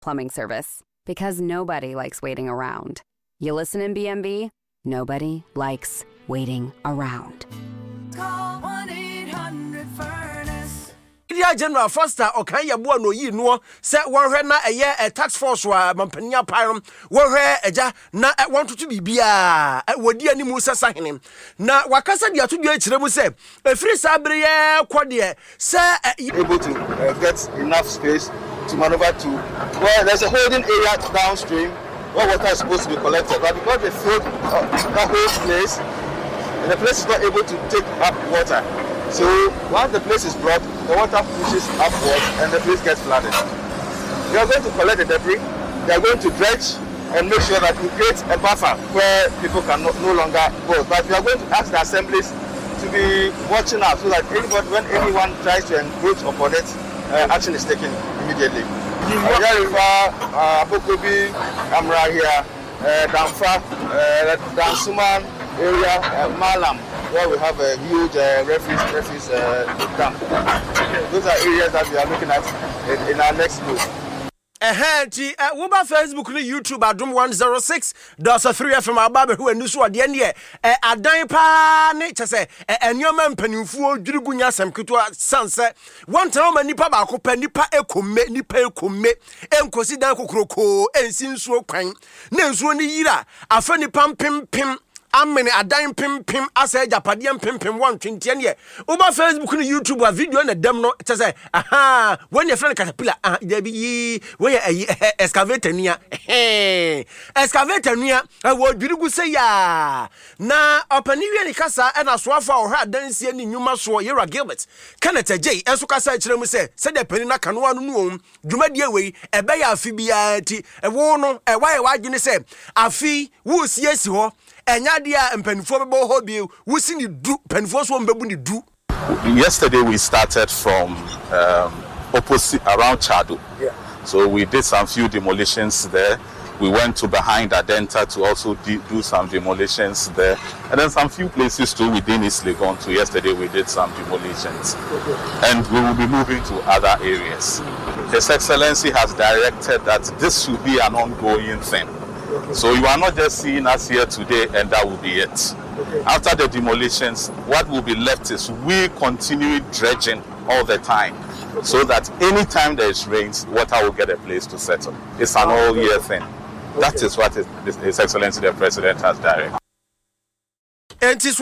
plumbing service. Because nobody likes waiting around. You listen in BMB, nobody likes waiting around. Call 1-800-FURNACE. General Foster okay ya bo no yi no se wonhwe na eye tax force wa mampania pyrom wonhwe eja na wontoto bibia wodi animu sesa hene na wakasa dia to dua kire mu se efiri sabre ye kwode se able to get enough space to maneuver to where there's a holding area downstream where water is supposed to be collected, but because they filled that whole place, and the place is not able to take up water. So once the place is blocked, the water pushes upwards and the place gets flooded. We are going to collect the debris. We are going to dredge and make sure that we create a buffer where people can no longer go. But we are going to ask the assemblies to be watching out so that when anyone tries to encroach upon it, action is taken immediately. Abokobi, Amra here, Damfa, Dansuman area, Malam, where we have a huge refuse dump. Those are areas that we are looking at in our next move. Wuba Facebook ni YouTube Adum 106.3 FM ababe hu enu so de ne adan pa ne chese enyoma mpanimfuo dwirigunya asem keto sanse wontan ma nipa ba ko pa nipa ekomme enkosi dan kokroko ensi nsuo kwan na nsuo ni yira afa nipa pimpim amene adan pimpim asa japade pimpim won twente ne Uba Facebook ni YouTube a video na dem no chese aha when your friend caterpillar there be we excavator nia excavator nia wo dwirigu se ya na opani wi ni kasa na so afa o ha dansie ni nyuma so Yera Gilbert Kenneth J enso kasa kire mu se de pani na kanoa no no dwumadie wei ebe ya afi bia ti wo no wa ye wagene se afi wo siesi ho Enyadia and Penfo Hobby, we see the do Penfos won't be do. Yesterday we started from opposite around Chado. Yeah. So we did some few demolitions there. We went to behind Adenta to also do some demolitions there. And then some few places too within East Legon too. Yesterday we did some demolitions. And we will be moving to other areas. His Excellency has directed that this should be an ongoing thing. So you are not just seeing us here today and that will be it. After the demolitions, what will be left is we continue dredging all the time so that anytime there is rains, water will get a place to settle. It's an all-year thing. That is what His Excellency the President has directed.